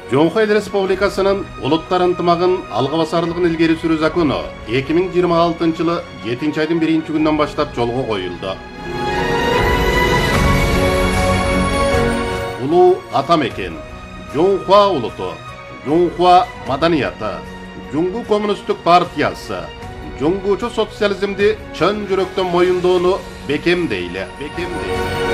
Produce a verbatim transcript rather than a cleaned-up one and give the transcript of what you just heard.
Жоңхо Эл Республикасынын улуттар ынтымагын алга басарлыгын илгери сүрүү закону эки миң жыйырма алтынчы жылы жетинчи айдын биринчи күнүнөн баштап жолго коюлду. Улуу ата мекен, Жоңхо улуту, Жоңхо маданияты, Жуңгу коммунисттик партиясы, Жоңгучу социализмди чын жүрөктөн моюндоону бекемдейле. Бекемдейле.